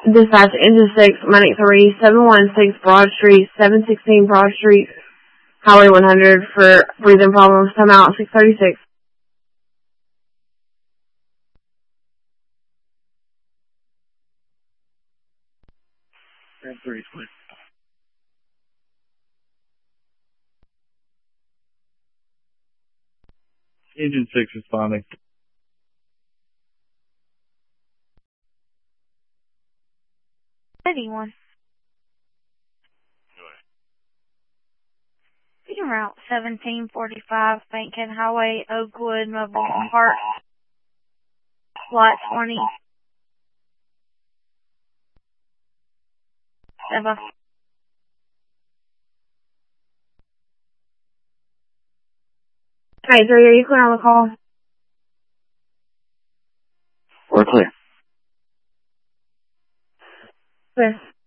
Dispatch Engine 6, Medic 3, 716 Broad Street, 716 Broad Street, Highway 100 for breathing problems. Come out 636. Engine 6 responding. Anyone. Beacon Route 1745, Bankhead Highway, Oakwood, Mobile Park, Flight 20. Eva. Alright, 3, are you clear on the call? We're clear. Clear.